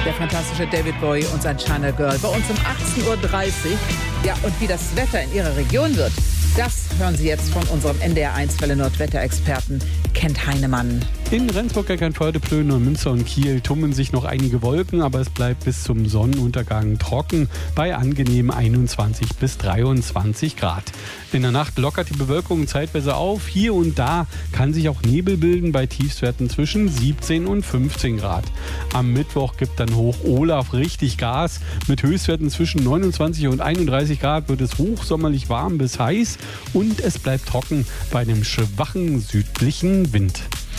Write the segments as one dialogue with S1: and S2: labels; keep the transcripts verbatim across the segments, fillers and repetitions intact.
S1: Der fantastische David Bowie und sein China Girl bei uns um achtzehn Uhr dreißig. Ja, und wie das Wetter in Ihrer Region wird, das hören Sie jetzt von unserem N D R eins Welle Nord-Wetterexperten Kent Heinemann.
S2: In Rendsburg, Eckernförde, Plön, Münster und Kiel tummeln sich noch einige Wolken, aber es bleibt bis zum Sonnenuntergang trocken bei angenehmen einundzwanzig bis dreiundzwanzig Grad. In der Nacht lockert die Bewölkung zeitweise auf. Hier und da kann sich auch Nebel bilden bei Tiefstwerten zwischen siebzehn und fünfzehn Grad. Am Mittwoch gibt dann Hoch Olaf richtig Gas. Mit Höchstwerten zwischen neunundzwanzig und einunddreißig Grad wird es hochsommerlich warm bis heiß und es bleibt trocken bei einem schwachen südlichen Wind.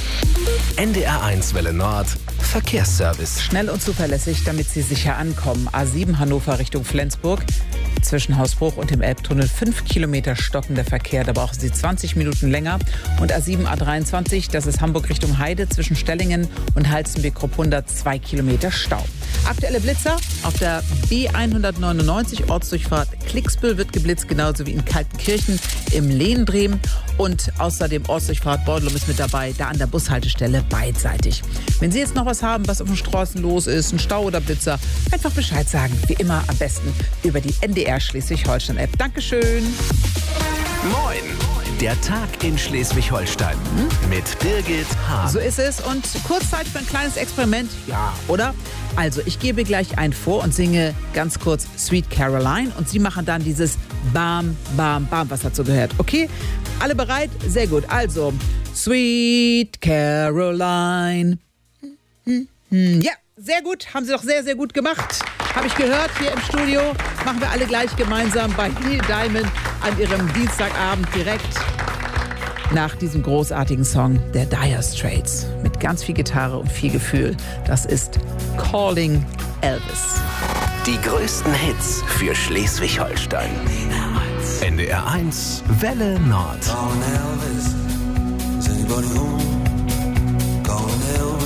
S3: N D R eins Welle Nord Verkehrsservice.
S1: Schnell und zuverlässig, damit Sie sicher ankommen. A sieben Hannover Richtung Flensburg. Zwischen Hausbruch und dem Elbtunnel fünf Kilometer stockender Verkehr. Da brauchen Sie zwanzig Minuten länger. Und A sieben A dreiundzwanzig, das ist Hamburg Richtung Heide. Zwischen Stellingen und Halstenbek-Krupp hundert, zwei Kilometer Stau. Aktuelle Blitzer auf der B hundertneunundneunzig, Ortsdurchfahrt Klicksbüll wird geblitzt, genauso wie in Kaltenkirchen im Lehendrehm. Und außerdem Ortsdurchfahrt Bordelum ist mit dabei, da an der Bushaltestelle beidseitig. Wenn Sie jetzt noch was haben, was auf den Straßen los ist, ein Stau oder Blitzer, einfach Bescheid sagen. Wie immer am besten über die N D R Schleswig-Holstein-App. Dankeschön.
S3: Moin! Der Tag in Schleswig-Holstein mit Birgit Hahn.
S1: So ist es und kurz Zeit für ein kleines Experiment. Ja, oder? Also, ich gebe gleich einen vor und singe ganz kurz Sweet Caroline und Sie machen dann dieses Bam, Bam, Bam, was dazu gehört. Okay? Alle bereit? Sehr gut. Also, Sweet Caroline. Hm, hm, ja, sehr gut. Haben Sie doch sehr, sehr gut gemacht. Habe ich gehört hier im Studio. Machen wir alle gleich gemeinsam bei Neil Diamond an Ihrem Dienstagabend direkt nach diesem großartigen Song der Dire Straits mit ganz viel Gitarre und viel Gefühl. Das ist Calling Elvis.
S3: Die größten Hits für Schleswig-Holstein. N D R eins Welle Nord.
S4: Calling Elvis. Is anybody home? Calling Elvis.